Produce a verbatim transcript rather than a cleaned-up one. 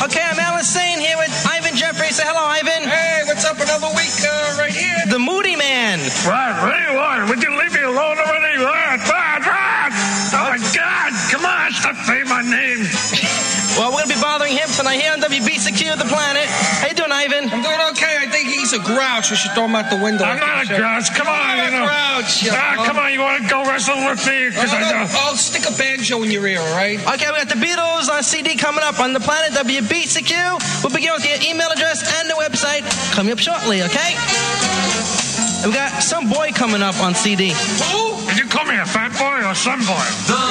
Okay, I'm Alan Sane here with Ivan Jeffrey. Say hello, Ivan. Hey, what's up? Another week uh, right here. The Moody Man. What? What do you want? Would you leave me alone already? What? What? What? Oh, my God. Come on. Stop saying my name. Well, we're going to be bothering him tonight here on W B C Q The Planet. How you doing, Ivan? I'm doing okay. I think he's a grouch. We should throw him out the window. I'm not a grouch. Come on, I'm you know. a grouch. You Ah, know. come on. You want to go wrestle with me? Because I know. I'll stick a banjo in your ear, all right? Okay, we got the Beatles on C D coming up on The Planet, W B C Q. We'll begin with your email address and the website coming up shortly, okay? And we got Some Boy coming up on C D. Who? Did you call me a fat boy or some boy?